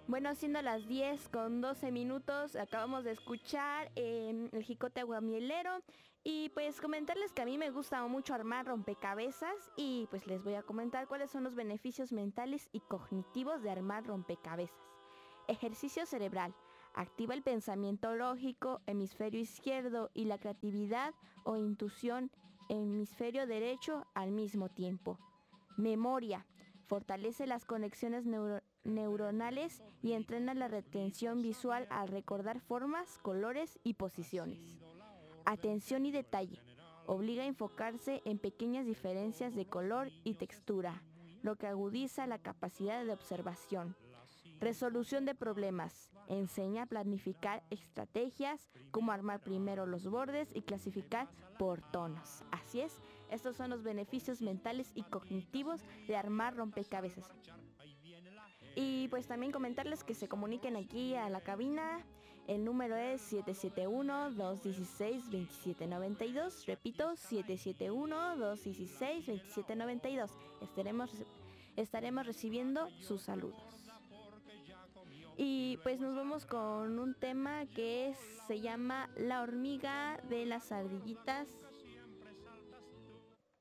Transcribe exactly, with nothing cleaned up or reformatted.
Bueno, siendo las diez con doce minutos, acabamos de escuchar eh, el Jicote Aguamielero y pues comentarles que a mí me gusta mucho armar rompecabezas y pues les voy a comentar cuáles son los beneficios mentales y cognitivos de armar rompecabezas. Ejercicio cerebral. Activa el pensamiento lógico, hemisferio izquierdo, y la creatividad o intuición, hemisferio derecho, al mismo tiempo. Memoria. Fortalece las conexiones neuro- neuronales y entrena la retención visual al recordar formas, colores y posiciones. Atención y detalle. Obliga a enfocarse en pequeñas diferencias de color y textura, lo que agudiza la capacidad de observación. Resolución de problemas. Enseña a planificar estrategias, como armar primero los bordes y clasificar por tonos. Así es, estos son los beneficios mentales y cognitivos de armar rompecabezas. Y pues también comentarles que se comuniquen aquí a la cabina. El número es siete siete uno, dos uno seis, dos siete nueve dos. Repito, siete siete uno, dos uno seis, dos siete nueve dos. Estaremos, estaremos recibiendo sus saludos. Y pues nos vamos con un tema que es, se llama La hormiga de las ardillitas.